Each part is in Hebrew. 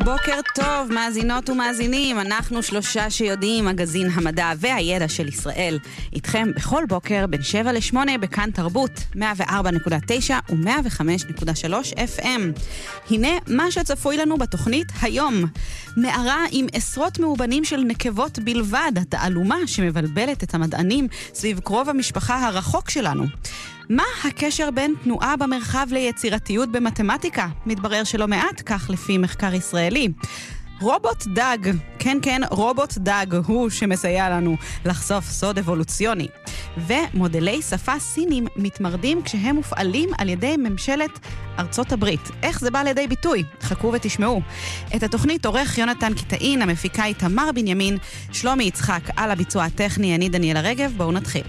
בוקר טוב, מאזינות ומאזינים, אנחנו שלושה שיודעים, מגזין המדע והידע של ישראל. איתכם בכל בוקר בין 7 ל-8 בכאן תרבות, 104.9 ו-105.3 FM. הנה מה שצפוי לנו בתוכנית היום. מערה עם עשרות מאובנים של נקבות בלבד, התעלומה שמבלבלת את המדענים סביב קרוב המשפחה הרחוק שלנו. מה הקשר בין תנועה במרחב ליצירתיות במתמטיקה? מתברר שלא מעט, כך לפי מחקר ישראלי. רובוט דג, כן, רובוט דג הוא שמסייע לנו לחשוף סוד אבולוציוני. ומודלי שפה סינים מתמרדים כשהם מופעלים על ידי ממשלת ארצות הברית. איך זה בא לידי ביטוי? חכו ותשמעו. את התוכנית עורך יונתן קיטאין, המפיקה היא תמר בנימין, שלומי יצחק על הביצוע הטכני, אני דניאלה רגב. בואו נתחיל.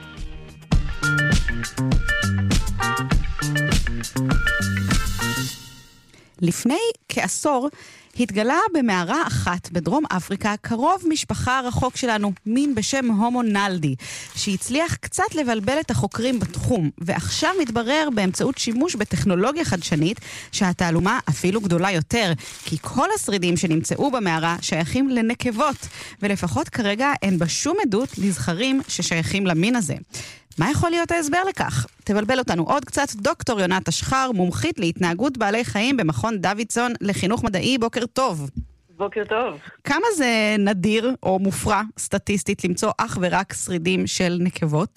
לפני כעשור התגלה במערה אחת בדרום אפריקה קרוב משפחה רחוק שלנו, מין בשם הומו נלדי, שהצליח קצת לבלבל את החוקרים בתחום, ועכשיו מתברר באמצעות שימוש בטכנולוגיה חדשנית שהתעלומה אפילו גדולה יותר, כי כל השרידים שנמצאו במערה שייכים לנקבות, ולפחות כרגע אין בה שום עדות לזכרים ששייכים למין הזה. מה יכול להיות ההסבר לכך? תבלבל אותנו עוד קצת. דוקטור יונת אשחר, מומחית להתנהגות בעלי חיים במכון דוידסון לחינוך מדעי. בוקר טוב. בוקר טוב. כמה זה נדיר או מופרע סטטיסטית למצוא אך ורק שרידים של נקבות?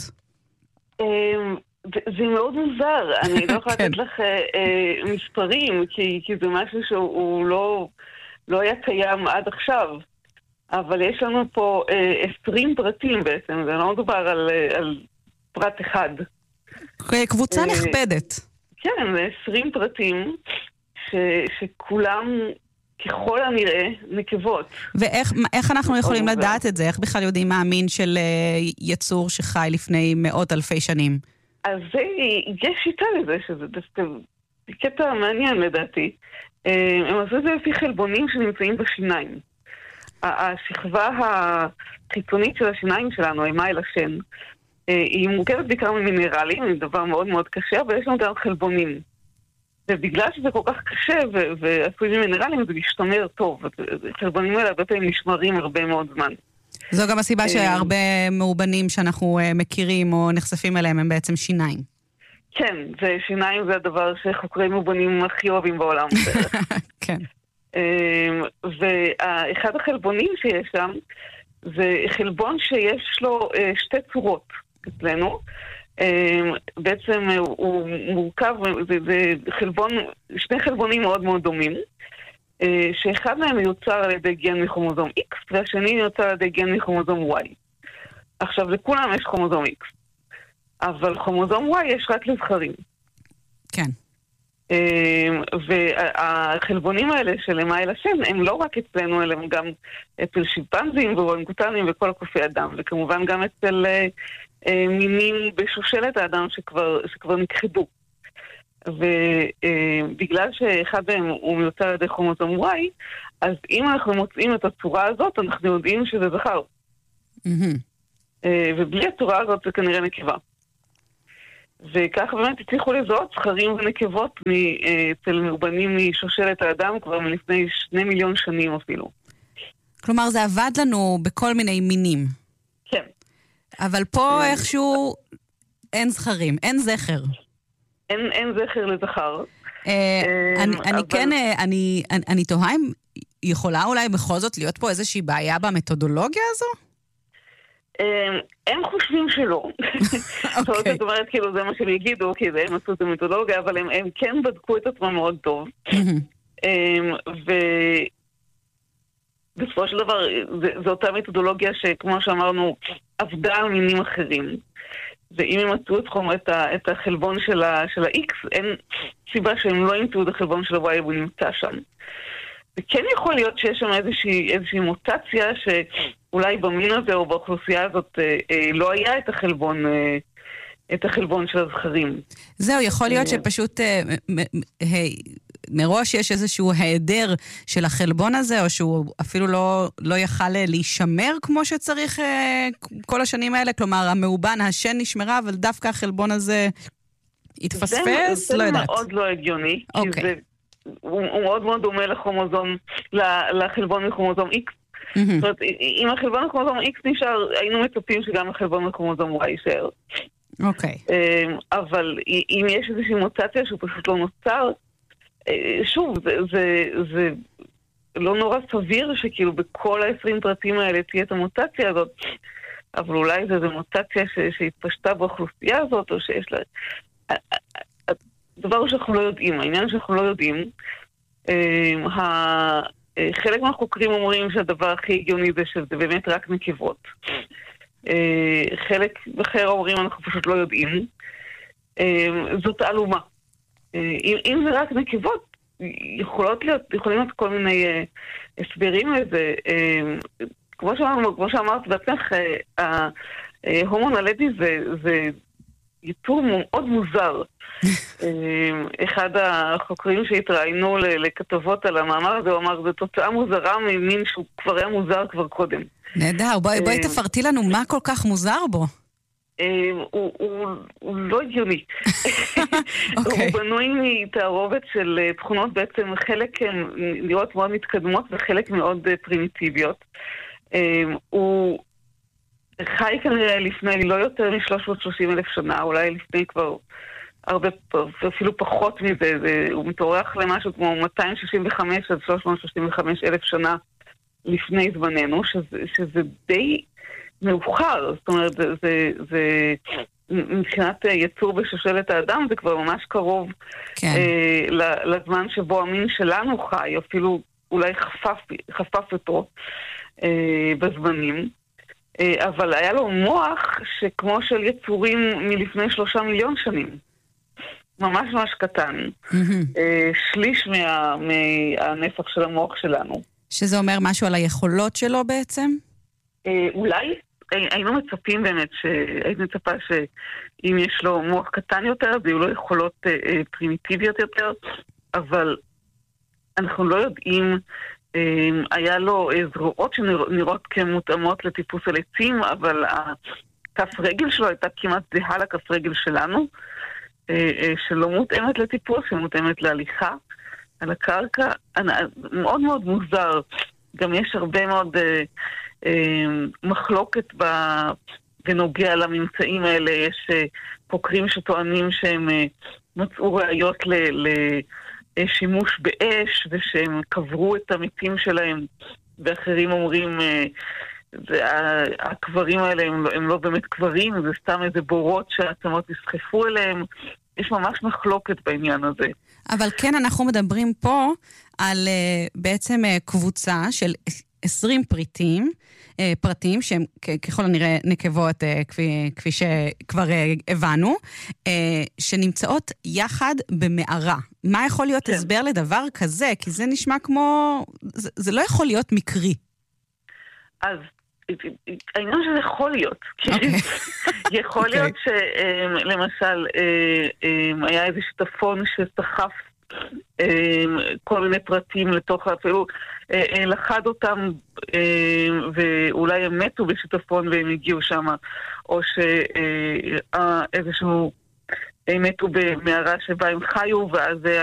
זה מאוד מוזר. אני לא יכולה לתת לך מספרים, כי זה משהו שהוא לא היה קיים עד עכשיו. אבל יש לנו פה 20 פרטים בעצם. זה לא מדובר על פרט אחד. קבוצה נכבדת. כן, 20 פרטים שכולם ככל הנראה נקבות. ואיך אנחנו יכולים לדעת את זה? איך בכלל יודעים מה המין של יצור שחי לפני מאות אלפי שנים? אז יש שיטה לזה, שזה קטע מעניין לדעתי. הם עשו את זה לפי חלבונים שנמצאים בשיניים. השכבה החיצונית של השיניים שלנו, האמייל השן, היא מורכבת בעיקר ממינרלים, היא דבר מאוד מאוד קשה, אבל יש לנו גם חלבונים. ובגלל שזה כל כך קשה ועשוי ממינרלים, זה משתמר טוב. חלבונים האלה הרבה פעמים נשמרים הרבה מאוד זמן. זו גם הסיבה שהרבה מאובנים שאנחנו מכירים או נחשפים אליהם הם בעצם שיניים. כן, שיניים זה הדבר שחוקרי מאובנים הכי אוהבים בעולם. כן. ואחד החלבונים שיש שם, זה חלבון שיש לו שתי צורות אצלנו. בעצם הוא מורכב, זה שני חלבונים מאוד מאוד דומים, שאחד מהם מיוצר על ידי גן מכרומוזום X, והשני מיוצר על ידי גן מכרומוזום Y. עכשיו, לכולם יש כרומוזום X, אבל כרומוזום Y יש רק לזכרים. כן. והחלבונים האלה של אמייל השן הם לא רק אצלנו, אלא הם גם אצל שימפנזים ואורנגוטנים וכל הקופי אדם, וכמובן גם אצל מינים בשושלת האדם שכבר נכחדו. ובגלל שאחד מהם הוא מיוצר על ידי כרומוזום Y, אז אם אנחנו מוצאים את הצורה הזאת, אנחנו יודעים שזה זכר. ובלי הצורה הזאת זה כנראה נקבה. וכך באמת הצליחו לזהות זכרים ונקבות אצל מאובנים משושלת האדם כבר מלפני 2 מיליון שנים אפילו. כלומר, זה עבד לנו בכל מיני מינים. כן. אבל פה איכשהו אין זכרים, אין זכר. אין זכר לזכר. אני תוהה אם יכולה אולי בכל זאת להיות פה איזושהי בעיה במתודולוגיה הזו? הם חושבים שלא. זאת אומרת, כאילו זה מה שהם יגידו, כי הם עשו את המתודולוגיה, אבל הם כן בדקו את עצמם מאוד טוב. ובסופו של דבר, זו אותה מתודולוגיה שכמו שאמרנו, עבדה על מינים אחרים. ואם הם מצאו את החלבון של ה-X, אין סיבה שהם לא ימצאו את החלבון של ה-Y, והוא נמצא שם. וכן יכול להיות שיש שם איזושהי מוטציה שאולי במין הזה או באוכלוסייה הזאת לא היה את החלבון של הזכרים. זהו, יכול להיות שפשוט מראש יש איזשהו היעדר של החלבון הזה, או שהוא אפילו לא יכל להישמר כמו שצריך כל השנים האלה, כלומר המאובן, השן נשמרה, אבל דווקא החלבון הזה התפספס, לא יודעת. זה מאוד לא הגיוני, כי הוא מאוד מאוד דומה לכרומוזום לחלבון מכרומוזום X. זאת אומרת, אם החלבון מכרומוזום X נשאר, היינו מצפים שגם החלבון מכרומוזום Y יישאר. אוקיי. אבל אם יש איזושהי מוטציה שהוא פשוט לא נוצר, שוב, זה לא נורא סביר שכאילו בכל ה-20 פרטים האלה תהיה את המוטציה הזאת, אבל אולי זו מוטציה שהתפשטה באוכלוסייה הזאת, או שיש לה... הדבר שאנחנו לא יודעים, העניין שאנחנו לא יודעים, חלק מהחוקרים אומרים שהדבר הכי הגיוני זה שזה באמת רק נקבות. חלק אחר אומרים אנחנו פשוט לא יודעים. זאת תעלומה. אם זה רק נקבות, יכולים להיות כל מיני הסברים לזה. כמו שאמרת בעצמך, ההורמון הלדי זה יצור מאוד מוזר. אחד החוקרים שהתראיינו לכתבות על המאמר הזה, הוא אמר, זו תוצאה מוזרה ממין שהוא כבר היה מוזר כבר קודם. נהדר, בואי תפרטי לנו מה כל כך מוזר בו. הוא לא הגיוני. הוא בנוי מתערובת של תכונות בעצם, חלק נראות מאוד מתקדמות וחלק מאוד פרימיטיביות. הוא חי כנראה לפני לא יותר מ-330,000 שנה, אולי לפני כבר הרבה, אפילו פחות מזה, הוא מתארך למשהו כמו 265 עד 335,000 שנה לפני זמננו, שזה די מאוחר, זאת אומרת, זה מבחינת יצור בשושלת האדם, זה כבר ממש קרוב לזמן שבו המין שלנו חי, אפילו אולי חפף אותו בזמנים. אבל היה לו מוח שכמו של יצורים מלפני 3 מיליון שנים. ממש ממש קטן. שליש מהנפח של המוח שלנו. שזה אומר משהו על היכולות שלו בעצם? אולי היינו מצפים באמת, הייתי מצפה שאם יש לו מוח קטן יותר, אז יהיו לו יכולות פרימיטיביות יותר, אבל אנחנו לא יודעים, היה לו זרועות שנראות כמותאמות לטיפוס על עצים, אבל הכף רגל שלו הייתה כמעט זהה לכף רגל שלנו, שלא מותאמת לטיפוס, שמותאמת להליכה על הקרקע. מאוד מאוד מוזר. גם יש הרבה מאוד מחלוקת בנוגע לממצאים האלה. יש חוקרים שטוענים שהם מצאו ראיות לשימוש באש, ושהם קברו את המתים שלהם, ואחרים אומרים, הקברים האלה הם לא באמת קברים, זה סתם איזה בורות שהעצמות נסחפו אליהם. יש ממש מחלוקת בעניין הזה. אבל כן, אנחנו מדברים פה על בעצם קבוצה של 20 פרטים שהם ככל הנראה נקבות, כפי שכבר הבנו, שנמצאות יחד במערה. מה יכול להיות הסבר לדבר כזה? כי זה נשמע כמו... זה לא יכול להיות מקרי. אז העניין שזה יכול להיות. יכול להיות שלמשל היה איזה שיטפון שסחף כל מיני פרטים לתוך, אפילו לחד אותם ואולי הם מתו בשיטפון והם הגיעו שם, או שאיזשהו הם מתו במערה שבה הם חיו, ואז